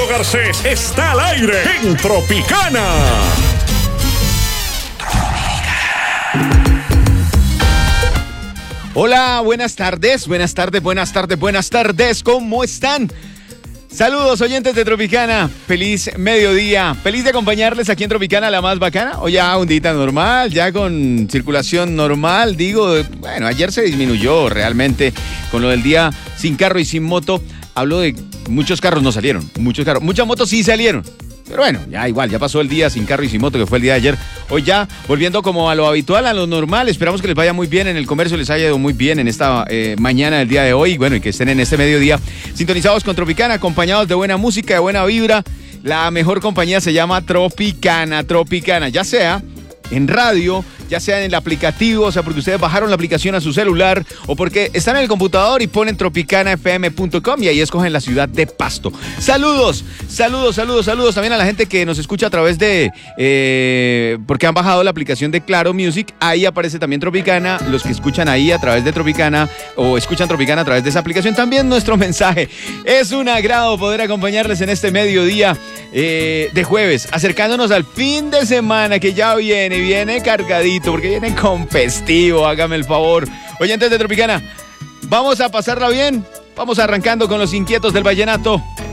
Garcés está al aire en Tropicana. Hola, buenas tardes, ¿cómo están? Saludos oyentes de Tropicana, feliz mediodía, feliz de acompañarles aquí en Tropicana, la más bacana. Hoy ya un día normal, ya con circulación normal, bueno, ayer se disminuyó realmente con lo del día sin carro y sin moto. Hablo de muchos carros no salieron, muchas motos sí salieron. Pero bueno, ya igual, ya pasó el día sin carro y sin moto, que fue el día de ayer. Hoy ya, volviendo como a lo habitual, a lo normal, esperamos que les vaya muy bien en el comercio, les haya ido muy bien en esta mañana del día de hoy. Bueno, y que estén en este mediodía sintonizados con Tropicana, acompañados de buena música, de buena vibra. La mejor compañía se llama Tropicana, ya sea en radio, ya sea en el aplicativo, o sea, porque ustedes bajaron la aplicación a su celular o porque están en el computador y ponen tropicanafm.com y ahí escogen la ciudad de Pasto. Saludos también a la gente que nos escucha a través de, porque han bajado la aplicación de Claro Music, ahí aparece también Tropicana, los que escuchan ahí a través de Tropicana o escuchan Tropicana a través de esa aplicación, también nuestro mensaje. Es un agrado poder acompañarles en este mediodía de jueves, acercándonos al fin de semana que ya viene cargadito, porque viene con festivo, hágame el favor. Oyentes de Tropicana, vamos a pasarla bien, vamos arrancando con los inquietos del vallenato.